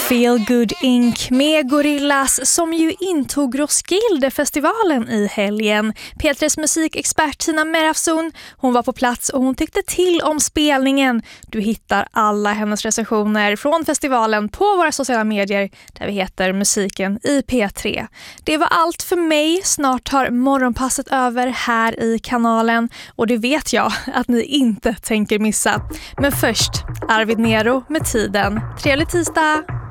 Feel Good Inc. med Gorillaz som ju intog Roskildefestivalen i helgen. P3s musikexpert Tina Merafson, hon var på plats och hon tyckte till om spelningen. Du hittar alla hennes recensioner från festivalen på våra sociala medier där vi heter Musiken i P3. Det var allt för mig. Snart tar morgonpasset över här i kanalen och det vet jag att ni inte tänker missa. Men först Arvid Nero med Tiden. Trevlig tisdag!